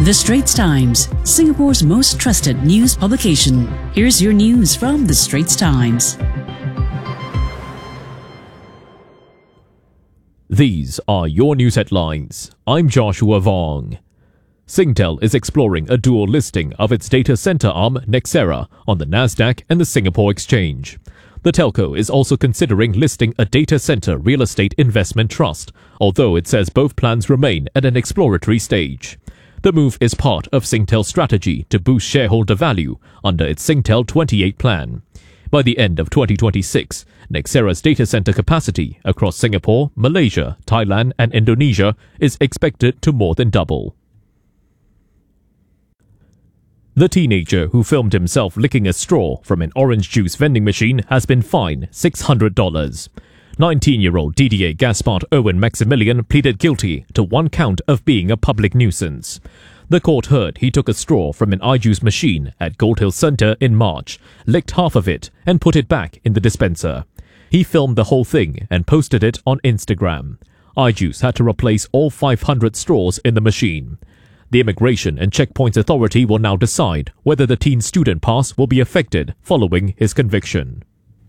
The Straits Times, Singapore's most trusted news publication. Here's your news from The Straits Times. These are your news headlines. I'm Joshua Vong. Singtel is exploring a dual listing of its data center arm Nxera on the Nasdaq and the Singapore Exchange. The telco is also considering listing a data center real estate investment trust, although it says both plans remain at an exploratory stage. The move is part of Singtel's strategy to boost shareholder value under its Singtel 28 plan. By the end of 2026, Nxera's data center capacity across Singapore, Malaysia, Thailand and Indonesia is expected to more than double. The teenager who filmed himself licking a straw from an orange juice vending machine has been fined $600. 19-year-old Didier Gaspard Owen Maximilian pleaded guilty to one count of being a public nuisance. The court heard he took a straw from an iJuice machine at Gold Hill Centre in March, licked half of it and put it back in the dispenser. He filmed the whole thing and posted it on Instagram. iJuice had to replace all 500 straws in the machine. The Immigration and Checkpoints Authority will now decide whether the teen student pass will be affected following his conviction.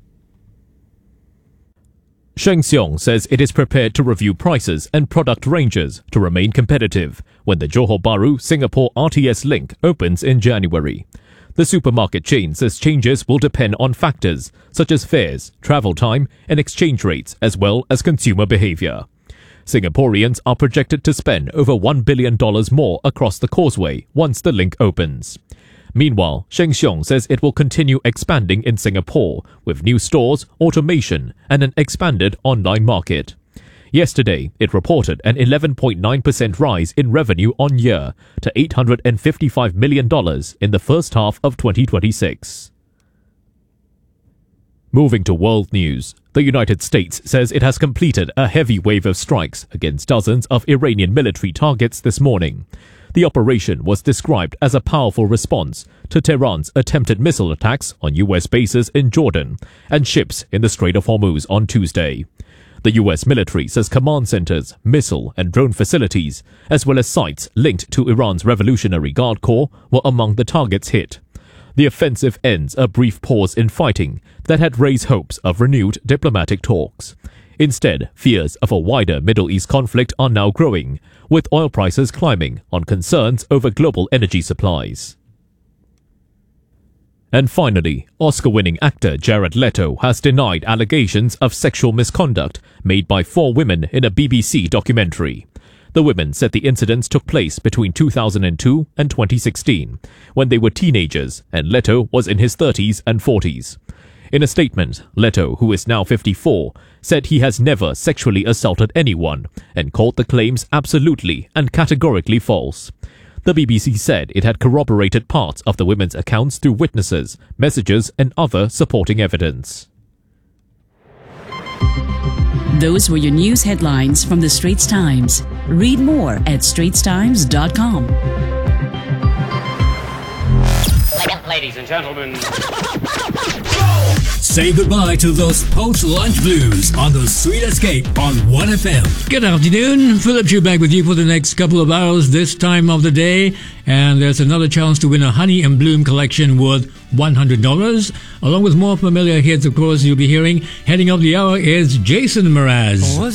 Sheng Siong says it is prepared to review prices and product ranges to remain competitive when the Johor Bahru Singapore RTS link opens in January. The supermarket chain says changes will depend on factors such as fares, travel time, and exchange rates, as well as consumer behavior. Singaporeans are projected to spend over $1 billion more across the causeway once the link opens. Meanwhile, Sheng Siong says it will continue expanding in Singapore with new stores, automation, and an expanded online market. Yesterday, it reported an 11.9% rise in revenue on year to $855 million in the first half of 2026. Moving to world news, the United States says it has completed a heavy wave of strikes against dozens of Iranian military targets this morning. The operation was described as a powerful response to Tehran's attempted missile attacks on U.S. bases in Jordan and ships in the Strait of Hormuz on Tuesday. The U.S. military says command centers, missile and drone facilities, as well as sites linked to Iran's Revolutionary Guard Corps, were among the targets hit. The offensive ends a brief pause in fighting that had raised hopes of renewed diplomatic talks. Instead, fears of a wider Middle East conflict are now growing, with oil prices climbing on concerns over global energy supplies. And finally, Oscar-winning actor Jared Leto has denied allegations of sexual misconduct made by 4 women in a BBC documentary. The women said the incidents took place between 2002 and 2016, when they were teenagers and Leto was in his 30s and 40s. In a statement, Leto, who is now 54, said he has never sexually assaulted anyone and called the claims absolutely and categorically false. The BBC said it had corroborated parts of the women's accounts through witnesses, messages and other supporting evidence. Those were your news headlines from The Straits Times. Read more at straitstimes.com. Ladies and gentlemen, say goodbye to those post-lunch blues on the Sweet Escape on 1FM. Good afternoon. Philip Chu back with you for the next couple of hours this time of the day. And there's another chance to win a Honey and Bloom collection worth $100. Along with more familiar hits, of course, you'll be hearing. Heading up the hour is Jason Mraz.